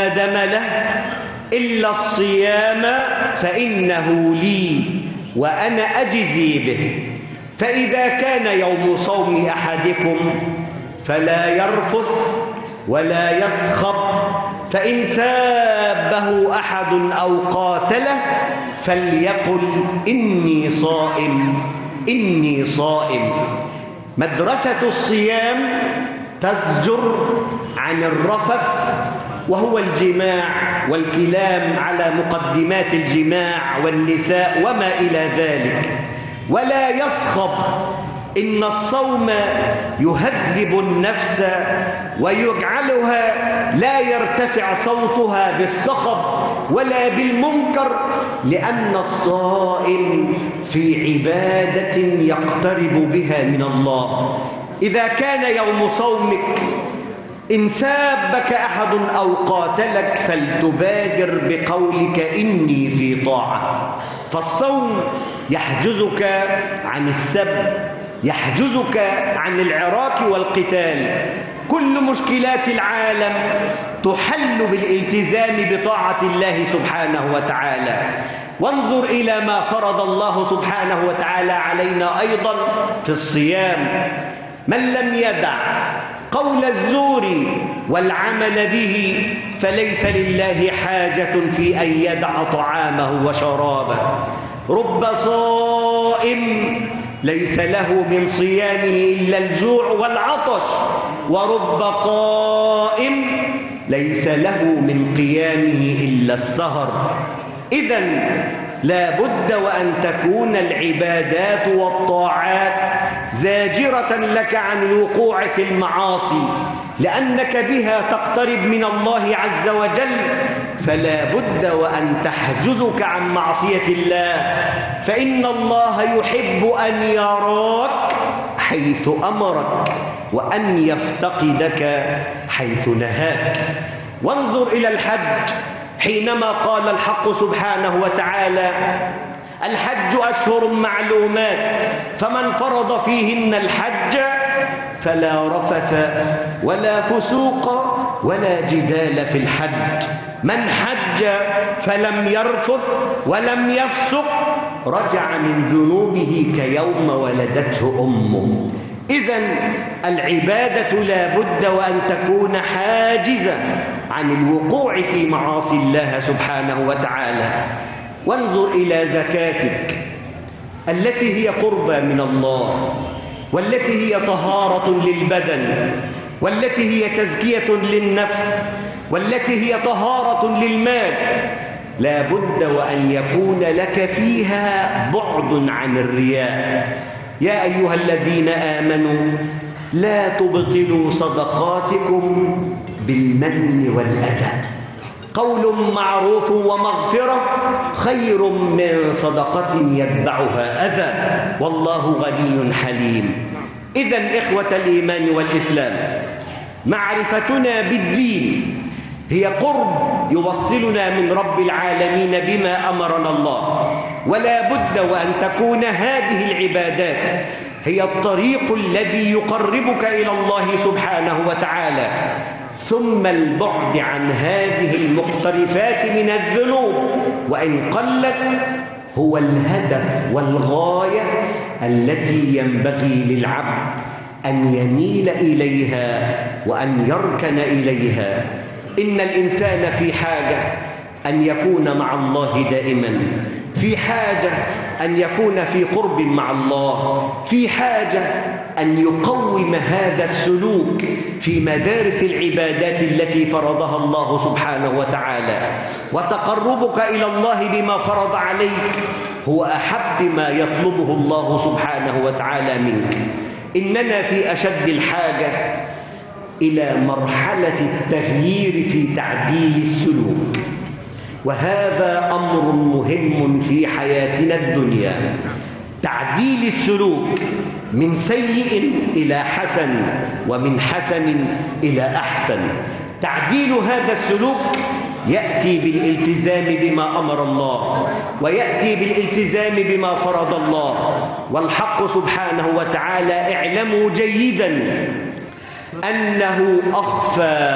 آدم له إلا الصيام فإنه لي وأنا أجزي به. فإذا كان يوم صوم أحدكم فلا يرفث ولا يسخب، فإن سابه أحد أو قاتله فليقل إني صائم إني صائم. مدرسة الصيام تزجر عن الرفث وهو الجماع والكلام على مقدمات الجماع والنساء وما إلى ذلك، ولا يصخب. إن الصوم يهذب النفس ويجعلها لا يرتفع صوتها بالصخب ولا بالمنكر، لأن الصائم في عبادة يقترب بها من الله. إذا كان يوم صومك إن سابك أحد أو قاتلك فلتبادر بقولك إني في طاعة. فالصوم يحجزك عن السب، يحجزك عن العراك والقتال. كل مشكلات العالم تحل بالالتزام بطاعة الله سبحانه وتعالى. وانظر إلى ما فرض الله سبحانه وتعالى علينا أيضا في الصيام: من لم يدع قول الزور والعمل به فليس لله حاجة في أن يدع طعامه وشرابه. رب صائم ليس له من صيامه إلا الجوع والعطش، ورب قائم ليس له من قيامه إلا السهر. إذن لا بد وأن تكون العبادات والطاعات زاجرة لك عن الوقوع في المعاصي، لأنك بها تقترب من الله عز وجل. فلا بد وأن تحجزك عن معصية الله، فإن الله يحب أن يراك حيث أمرك وأن يفتقدك حيث نهاك. وانظر إلى الحج حينما قال الحق سبحانه وتعالى: الحج أشهر معلومات فمن فرض فيهن الحج فلا رفث ولا فسوق ولا جدال في الحج. من حج فلم يرفث ولم يفسق رجع من ذنوبه كيوم ولدته أمه. إذن العبادة لا بد وأن تكون حاجزة عن الوقوع في معاصي الله سبحانه وتعالى. وانظر إلى زكاتك التي هي قربى من الله، والتي هي طهارة للبدن، والتي هي تزكية للنفس، والتي هي طهارة للمال. لا بد وأن يكون لك فيها بعد عن الرياء. يا أيها الذين آمنوا لا تبطلوا صدقاتكم بالمن والأذى. قول معروف ومغفرة خير من صدقة يتبعها أذى، والله غني حليم. إذن إخوة الإيمان والإسلام، معرفتنا بالدين هي قرب يوصلنا من رب العالمين بما أمرنا الله. ولا بد وأن تكون هذه العبادات هي الطريق الذي يقربك إلى الله سبحانه وتعالى، ثم البعد عن هذه المقترفات من الذنوب وإن قلت هو الهدف والغاية التي ينبغي للعبد أن يميل إليها وأن يركن إليها. إن الإنسان في حاجة أن يكون مع الله دائما، في حاجة أن يكون في قرب مع الله، في حاجة أن يقوم هذا السلوك في مدارس العبادات التي فرضها الله سبحانه وتعالى. وتقربك إلى الله بما فرض عليك هو أحب ما يطلبه الله سبحانه وتعالى منك. إننا في أشد الحاجة إلى مرحلة التغيير في تعديل السلوك، وهذا أمر مهم في حياتنا الدنيا. تعديل السلوك من سيء إلى حسن، ومن حسن إلى أحسن. تعديل هذا السلوك يأتي بالالتزام بما أمر الله، ويأتي بالالتزام بما فرض الله. والحق سبحانه وتعالى اعلموا جيدا أنه أخفى